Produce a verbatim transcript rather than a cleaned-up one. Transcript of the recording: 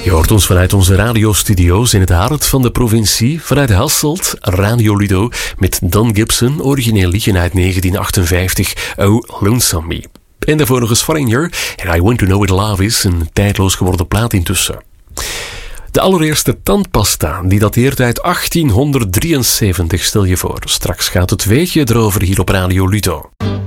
Je hoort ons vanuit onze radiostudio's in het hart van de provincie, vanuit Hasselt, Radio Ludo, met Don Gibson, origineel liedje uit negentien achtenvijftig, Oh Lonesome Me. En daarvoor nog eens Foreigner en I Want To Know What Love Is, een tijdloos geworden plaat intussen. De allereerste tandpasta, die dateert uit achttienhonderddrieënzeventig, stel je voor. Straks gaat het weetje erover hier op Radio Ludo.